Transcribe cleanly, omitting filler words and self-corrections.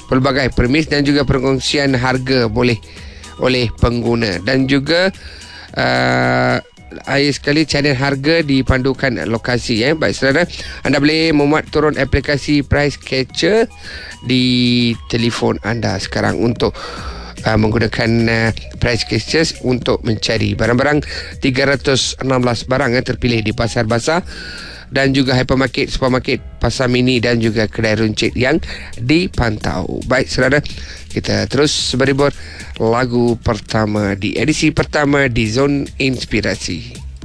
pelbagai premis dan juga perkongsian harga boleh oleh pengguna. Dan juga akhir sekali, channel harga dipandukan lokasi. Baik saudara, anda boleh memuat turun aplikasi Price Catcher di telefon anda sekarang untuk menggunakan Price Catcher untuk mencari barang-barang 316 barang terpilih di pasar basah dan juga hypermarket, supermarket, pasar mini dan juga kedai runcit yang dipantau. Baik saudara, kita terus beribur lagu pertama di edisi pertama di Zone Inspirasi.